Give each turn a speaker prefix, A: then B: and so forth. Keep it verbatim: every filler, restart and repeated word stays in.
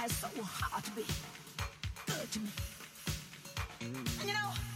A: tries so hard to be good to me. And you know,